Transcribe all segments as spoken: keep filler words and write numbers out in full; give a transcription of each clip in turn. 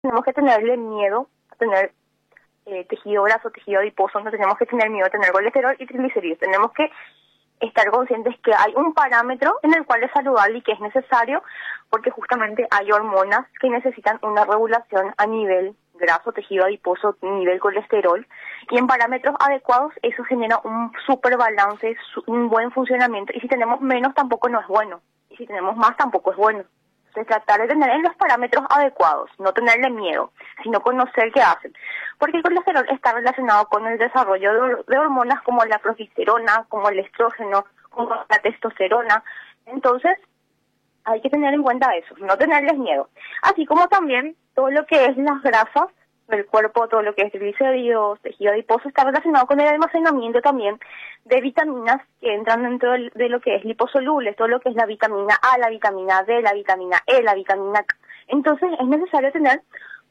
tenemos que tenerle miedo a tener eh, tejido graso, tejido adiposo, no tenemos que tener miedo a tener colesterol y triglicéridos. Tenemos que estar conscientes que hay un parámetro en el cual es saludable y que es necesario, porque justamente hay hormonas que necesitan una regulación a nivel graso, tejido adiposo, nivel colesterol, y en parámetros adecuados eso genera un super balance, un buen funcionamiento, y si tenemos menos tampoco no es bueno, y si tenemos más tampoco es bueno. Entonces tratar de tener en los parámetros adecuados, no tenerle miedo, sino conocer qué hacen. Porque el colesterol está relacionado con el desarrollo de, de hormonas como la progesterona, como el estrógeno, como la testosterona. Entonces hay que tener en cuenta eso, no tenerles miedo. Así como también todo lo que es las grasas del cuerpo, todo lo que es triglicéridos, tejido adiposo, está relacionado con el almacenamiento también de vitaminas que entran dentro de lo que es liposolubles, todo lo que es la vitamina A, la vitamina D, la vitamina E, la vitamina K. Entonces es necesario tener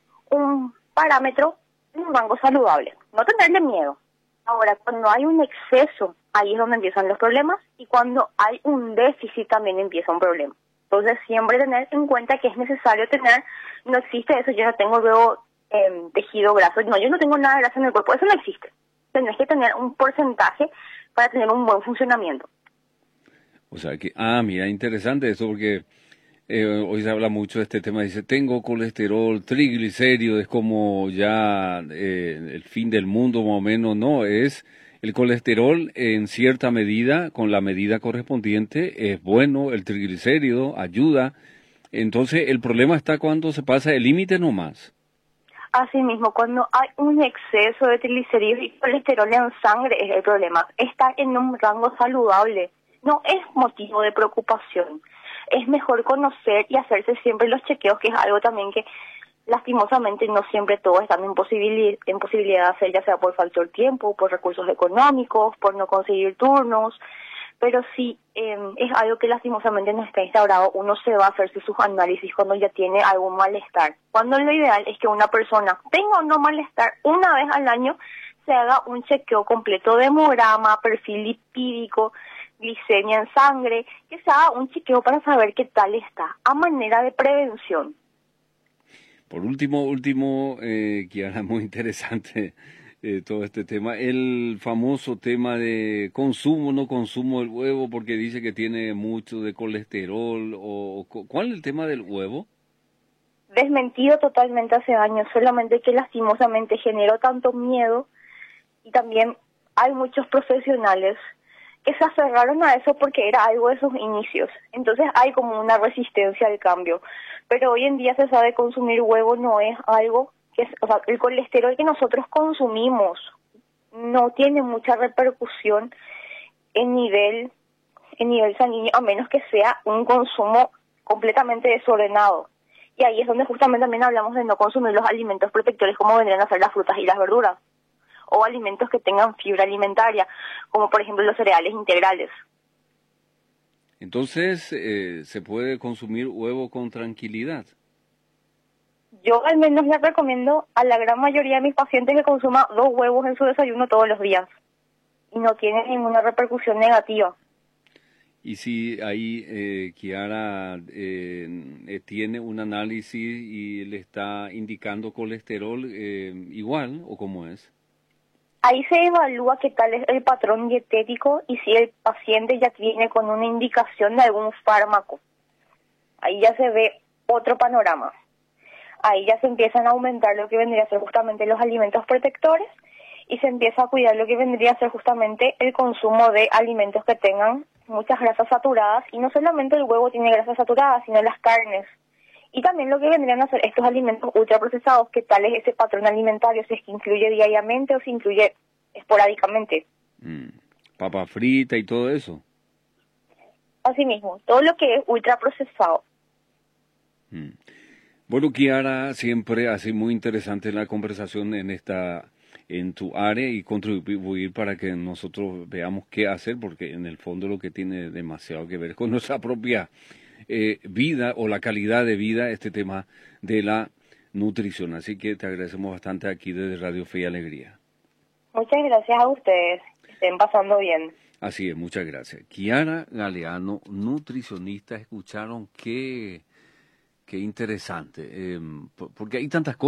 un parámetro, un rango saludable, no tenerle miedo. Ahora, cuando hay un exceso, ahí es donde empiezan los problemas, y cuando hay un déficit también empieza un problema. Entonces siempre tener en cuenta que es necesario tener, no existe eso, yo no tengo luego eh, tejido graso, no, yo no tengo nada de grasa en el cuerpo, eso no existe. Tenés que tener un porcentaje para tener un buen funcionamiento. O sea que, ah, mira, interesante eso, porque eh, hoy se habla mucho de este tema, dice, tengo colesterol, triglicéridos, es como ya eh, el fin del mundo más o menos, no, es el colesterol en cierta medida, con la medida correspondiente, es bueno, el triglicérido ayuda, entonces el problema está cuando se pasa el límite nomás. Asimismo, cuando hay un exceso de triglicéridos y colesterol en sangre es el problema. Estar en un rango saludable no es motivo de preocupación. Es mejor conocer y hacerse siempre los chequeos, que es algo también que lastimosamente no siempre todos están en, posibil en posibilidad de hacer, ya sea por falta de tiempo, por recursos económicos, por no conseguir turnos. Pero sí, eh, es algo que lastimosamente no está instaurado. Uno se va a hacerse sus análisis cuando ya tiene algún malestar. Cuando lo ideal es que una persona tenga o no malestar, una vez al año se haga un chequeo completo de hemograma, perfil lipídico, glicemia en sangre, que se haga un chequeo para saber qué tal está, a manera de prevención. Por último, último, eh, que era muy interesante eh, todo este tema, el famoso tema de consumo, no consumo del huevo, porque dice que tiene mucho de colesterol, o ¿cuál es el tema del huevo? Desmentido totalmente hace años, solamente que lastimosamente generó tanto miedo, y también hay muchos profesionales que se aferraron a eso porque era algo de sus inicios. Entonces hay como una resistencia al cambio. Pero hoy en día se sabe consumir huevo no es algo que es, o sea, el colesterol que nosotros consumimos no tiene mucha repercusión en nivel, en nivel sanguíneo, a menos que sea un consumo completamente desordenado. Y ahí es donde justamente también hablamos de no consumir los alimentos protectores como vendrían a ser las frutas y las verduras, o alimentos que tengan fibra alimentaria, como por ejemplo los cereales integrales. Entonces, eh, ¿se puede consumir huevo con tranquilidad? Yo al menos le recomiendo a la gran mayoría de mis pacientes que consuma dos huevos en su desayuno todos los días, y no tiene ninguna repercusión negativa. Y si ahí eh, Kiara eh, eh, tiene un análisis y le está indicando colesterol, eh, igual, ¿o cómo es? Ahí se evalúa qué tal es el patrón dietético y si el paciente ya viene con una indicación de algún fármaco. Ahí ya se ve otro panorama. Ahí ya se empiezan a aumentar lo que vendría a ser justamente los alimentos protectores, y se empieza a cuidar lo que vendría a ser justamente el consumo de alimentos que tengan muchas grasas saturadas, y no solamente el huevo tiene grasas saturadas, sino las carnes. Y también lo que vendrían a ser estos alimentos ultraprocesados, que tal es ese patrón alimentario, si es que incluye diariamente o si incluye esporádicamente. Mm. Papa frita y todo eso. Asimismo, todo lo que es ultraprocesado. Mm. Bueno, Kiara, siempre ha sido muy interesante la conversación en esta, en tu área, y contribuir para que nosotros veamos qué hacer, porque en el fondo lo que tiene demasiado que ver con nuestra propia eh, vida o la calidad de vida, este tema de la nutrición. Así que te agradecemos bastante aquí desde Radio Fe y Alegría. Muchas gracias a ustedes. Estén pasando bien. Así es, muchas gracias. Kiara Galeano, nutricionista, escucharon qué qué interesante, eh, por- porque hay tantas cosas.